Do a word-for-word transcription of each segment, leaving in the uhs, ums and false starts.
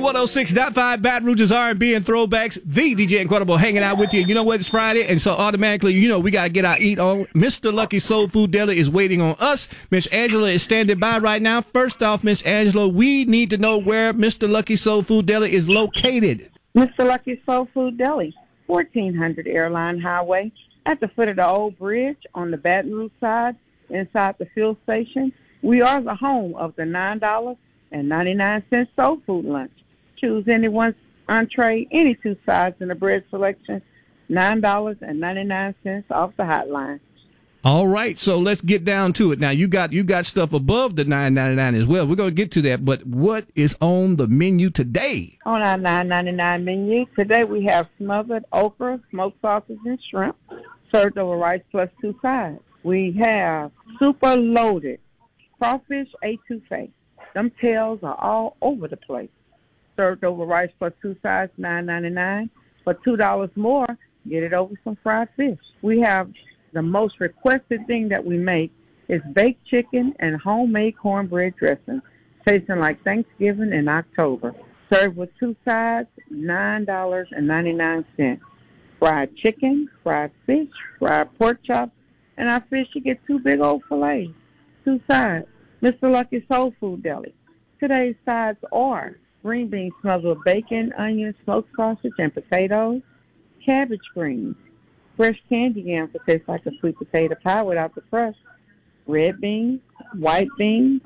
one oh six point five Baton Rouge's R and B and throwbacks. The D J Incredible hanging out with you. You know what? It's Friday, and so automatically, you know, we got to get our eat on. Mister Lucky Soul Food Deli is waiting on us. Miss Angela is standing by right now. First off, Miss Angela, we need to know where Mister Lucky Soul Food Deli is located. Mister Lucky Soul Food Deli, fourteen hundred Airline Highway, at the foot of the old bridge on the Baton Rouge side, inside the fuel station. We are the home of the nine dollars and ninety-nine cents soul food lunch. Choose any one entree, any two sides in the bread selection, nine dollars and ninety-nine cents off the hotline. All right, so let's get down to it. Now, you got you got stuff above the nine ninety-nine as well. We're going to get to that, but what is on the menu today? On our nine ninety-nine menu, today we have smothered okra, smoked sausage, and shrimp, served over rice plus two sides. We have super loaded crawfish etouffee. Them tails are all over the place. Served over rice plus two sides, nine ninety-nine. For two dollars more, get it over some fried fish. We have the most requested thing that we make is baked chicken and homemade cornbread dressing, tasting like Thanksgiving in October. Served with two sides, nine dollars and ninety-nine cents. Fried chicken, fried fish, fried pork chops, and our fish, you get two big old fillets. Two sides. Mister Lucky Soul Food Deli. Today's sides are green beans smothered with bacon, onions, smoked sausage, and potatoes, cabbage greens, fresh candy yams that taste like a sweet potato pie without the crust, red beans, white beans,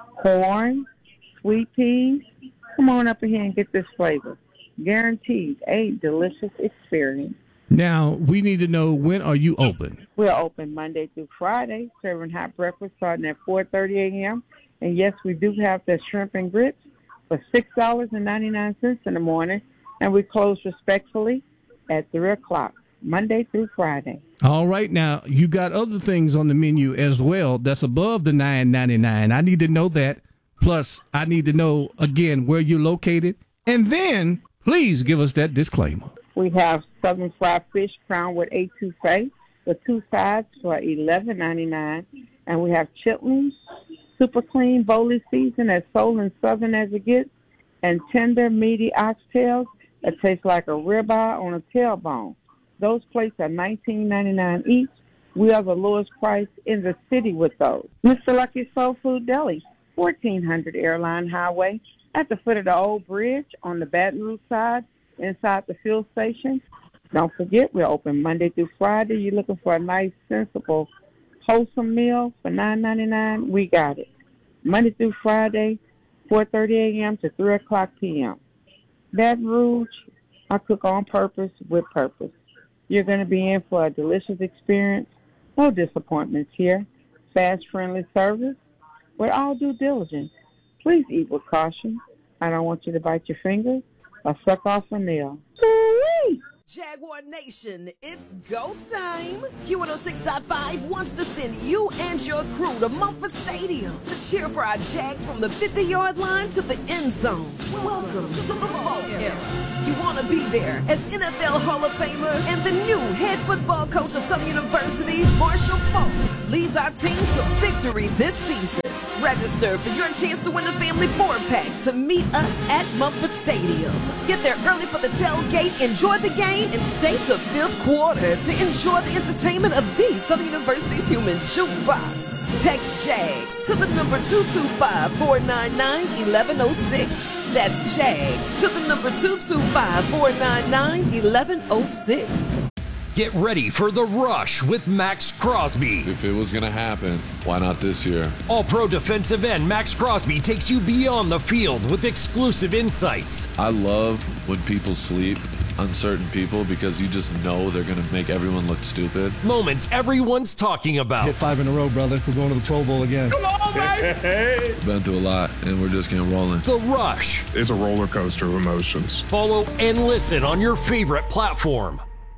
corn, sweet peas. Come on up in here and get this flavor. Guaranteed a delicious experience. Now, we need to know, when are you open? We're open Monday through Friday, serving hot breakfast starting at four thirty a.m. And, yes, we do have the shrimp and grits for six dollars and ninety-nine cents in the morning. And we close respectfully at three o'clock, Monday through Friday. All right. Now, you got other things on the menu as well that's above the nine ninety-nine. I need to know that. Plus, I need to know, again, where you're located. And then, please give us that disclaimer. We have southern fried fish crowned with etouffee, the two sides for eleven ninety-nine, and we have chitlins, super clean, bowly seasoned, as soul and southern as it gets, and tender, meaty oxtails that taste like a ribeye on a tailbone. Those plates are nineteen ninety-nine each. We are the lowest price in the city with those. Mister Lucky Soul Food Deli, fourteen hundred Airline Highway, at the foot of the old bridge on the Baton Rouge side, inside the fuel station. Don't forget, we're open Monday through Friday. You're looking for a nice, sensible, wholesome meal for nine ninety-nine. We got it. Monday through Friday, four thirty a.m. to three o'clock p.m. Baton Rouge, I cook on purpose with purpose. You're going to be in for a delicious experience. No disappointments here. Fast, friendly service with all due diligence. Please eat with caution. I don't want you to bite your fingers or suck off a nail. Woo-wee! Jaguar Nation, it's go time. Q one oh six point five wants to send you and your crew to Mumford Stadium to cheer for our Jags from the fifty-yard line to the end zone. Welcome to the Falk era. You want to be there as N F L Hall of Famer and the new head football coach of Southern University, Marshall Falk, leads our team to victory this season. Register for your chance to win a family four-pack to meet us at Mumford Stadium. Get there early for the tailgate, enjoy the game, and stay to fifth quarter to enjoy the entertainment of the Southern University's human jukebox. Text JAGS to the number two two five, four nine nine, one one zero six. That's JAGS to the number two two five, four nine nine, one one zero six. Get ready for The Rush with Max Crosby. If it was going to happen, why not this year? All-pro defensive end Max Crosby takes you beyond the field with exclusive insights. I love when people sleep on certain people because you just know they're going to make everyone look stupid. Moments everyone's talking about. Hit five in a row, brother. We're going to the Pro Bowl again. Come on, baby! Hey. Been through a lot, and we're just getting rolling. The Rush. It's a roller coaster of emotions. Follow and listen on your favorite platform.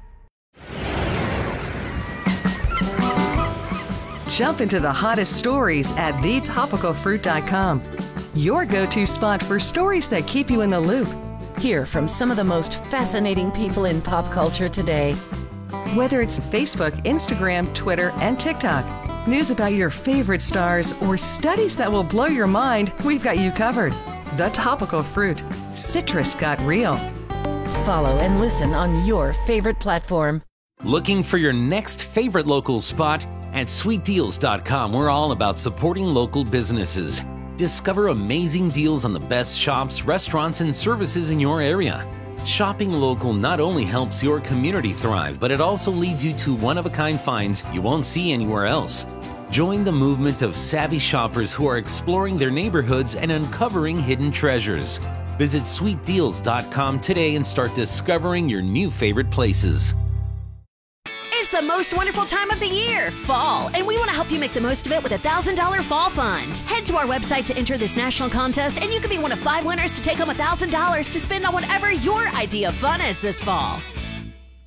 Jump into the hottest stories at the topical fruit dot com. Your go-to spot for stories that keep you in the loop. Hear from some of the most fascinating people in pop culture today. Whether it's Facebook, Instagram, Twitter, and TikTok, news about your favorite stars, or studies that will blow your mind, we've got you covered. The Topical Fruit. Citrus got real. Follow and listen on your favorite platform. Looking for your next favorite local spot? At sweet deals dot com, we're all about supporting local businesses. Discover amazing deals on the best shops, restaurants, and services in your area. Shopping local not only helps your community thrive, but it also leads you to one-of-a-kind finds you won't see anywhere else. Join the movement of savvy shoppers who are exploring their neighborhoods and uncovering hidden treasures. Visit sweet deals dot com today and start discovering your new favorite places. It's the most wonderful time of the year, fall, and we want to help you make the most of it with a one thousand dollars Fall Fund. Head to our website to enter this national contest, and you could be one of five winners to take home one thousand dollars to spend on whatever your idea of fun is this fall.